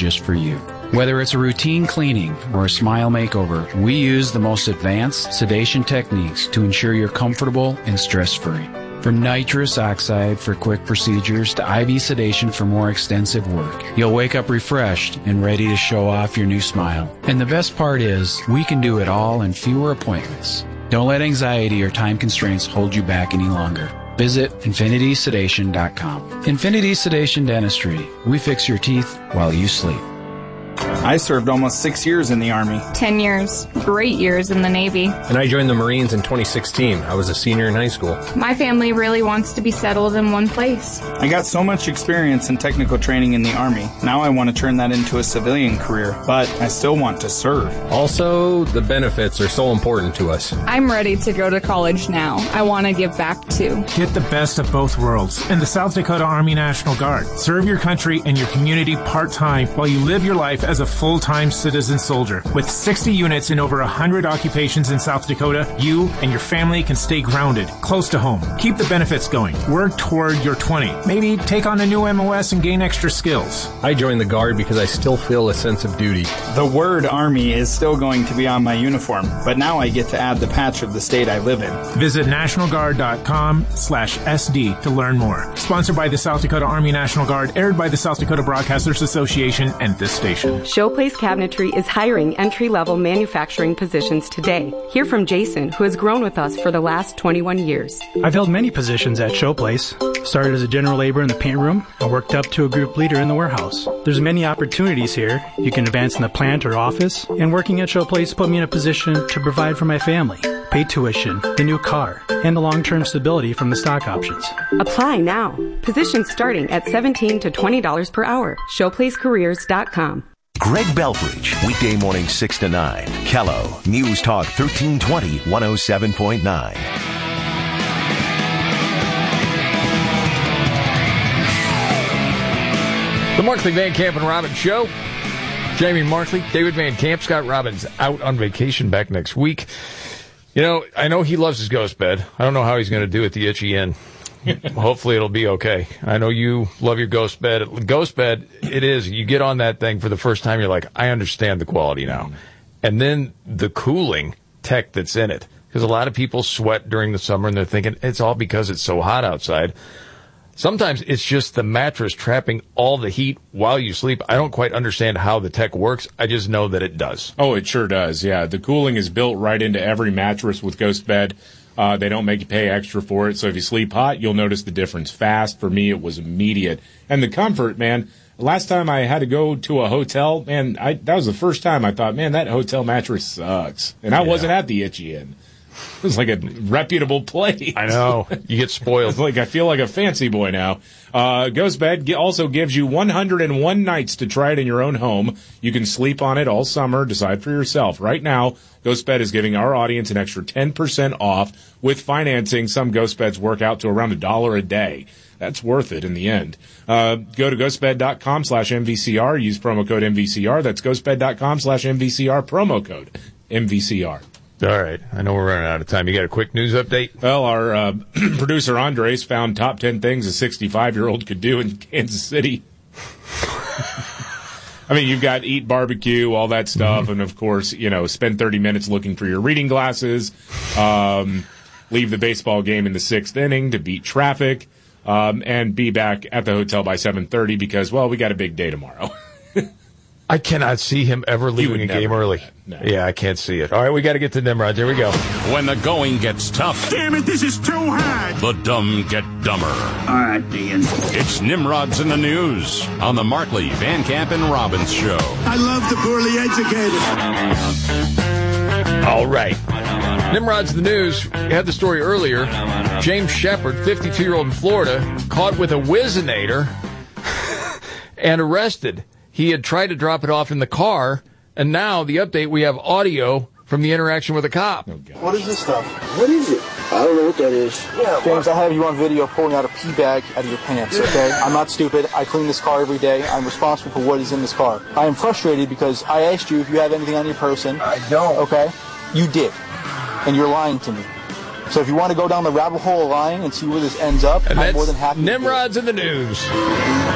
just for you. Whether it's a routine cleaning or a smile makeover, we use the most advanced sedation techniques to ensure you're comfortable and stress-free. From nitrous oxide for quick procedures to IV sedation for more extensive work, you'll wake up refreshed and ready to show off your new smile. And the best part is, we can do it all in fewer appointments. Don't let anxiety or time constraints hold you back any longer. Visit infinitysedation.com. Infinity Sedation Dentistry. We fix your teeth while you sleep. I served almost 6 years in the Army. 10 years. Great years in the Navy. And I joined the Marines in 2016. I was a senior in high school. My family really wants to be settled in one place. I got so much experience in technical training in the Army. Now I want to turn that into a civilian career, but I still want to serve. Also, the benefits are so important to us. I'm ready to go to college now. I want to give back too. Get the best of both worlds in the South Dakota Army National Guard. Serve your country and your community part-time while you live your life as a full-time citizen soldier. With 60 units in over 100 occupations in South Dakota, you and your family can stay grounded, close to home. Keep the benefits going. Work toward your 20. Maybe take on a new MOS and gain extra skills. I joined the Guard because I still feel a sense of duty. The word Army is still going to be on my uniform, but now I get to add the patch of the state I live in. Visit nationalguard.com/SD to learn more. Sponsored by the South Dakota Army National Guard, aired by the South Dakota Broadcasters Association and this station. Showplace Cabinetry is hiring entry-level manufacturing positions today. Hear from Jason, who has grown with us for the last 21 years. I've held many positions at Showplace. Started as a general laborer in the paint room and worked up to a group leader in the warehouse. There's many opportunities here. You can advance in the plant or office, and working at Showplace put me in a position to provide for my family, pay tuition, the new car, and the long-term stability from the stock options. Apply now. Positions starting at $17 to $20 per hour. ShowplaceCareers.com. Greg Belfridge, weekday morning 6 to 9. Kello, News Talk 1320, 107.9. The Markley, Van Camp, and Robbins Show. Jamie Markley, David Van Camp, Scott Robbins out on vacation, back next week. You know, I know he loves his ghost bed. I don't know how he's going to do at the Itchy Inn. Hopefully it'll be okay. I know you love your ghost bed. Ghost bed, it is. You get on that thing for the first time, you're like, I understand the quality now. And then the cooling tech that's in it. Because a lot of people sweat during the summer, and they're thinking it's all because it's so hot outside. Sometimes it's just the mattress trapping all the heat while you sleep. I don't quite understand how the tech works. I just know that it does. Oh, it sure does, yeah. The cooling is built right into every mattress with Ghost Bed. They don't make you pay extra for it, so if you sleep hot, you'll notice the difference fast. For me, it was immediate. And the comfort, man, last time I had to go to a hotel, man, that was the first time I thought, man, that hotel mattress sucks. And I wasn't at the Itchy Inn. It was like a reputable place. I know. You get spoiled. I feel like a fancy boy now. Ghost Bed also gives you 101 nights to try it in your own home. You can sleep on it all summer. Decide for yourself. Right now, Ghost Bed is giving our audience an extra 10% off with financing. Some Ghost Beds work out to around $1 a day. That's worth it in the end. Go to ghostbed.com/MVCR. Use promo code MVCR. That's ghostbed.com/MVCR. Promo code MVCR. All right. I know we're running out of time. You got a quick news update? Well, our producer Andres found top 10 things a 65-year-old could do in Kansas City. I mean, you've got eat barbecue, all that stuff, and, of course, you know, spend 30 minutes looking for your reading glasses, leave the baseball game in the 6th inning to beat traffic, and be back at the hotel by 7:30 because, well, we got a big day tomorrow. I cannot see him ever leaving a game early. No. Yeah, I can't see it. All right, we got to get to Nimrod. Here we go. When the going gets tough. Damn it, this is too hard. The dumb get dumber. All right, Dean. It's Nimrod's in the News on the Markley, Van Camp, and Robbins Show. I love the poorly educated. All right. Nimrod's the News. We had the story earlier. James Shepard, 52-year-old in Florida, caught with a Whizzinator and arrested. He had tried to drop it off in the car, and now the update, we have audio from the interaction with a cop. Oh, what is this stuff? What is it? I don't know what that is. Yeah, James, I have you on video pulling out a pee bag out of your pants, okay? I'm not stupid. I clean this car every day. I'm responsible for what is in this car. I am frustrated because I asked you if you have anything on your person. I don't. Okay? You did. And you're lying to me. So if you want to go down the rabbit hole of lying and see where this ends up, and I'm more than happy. Nimrod's in the News.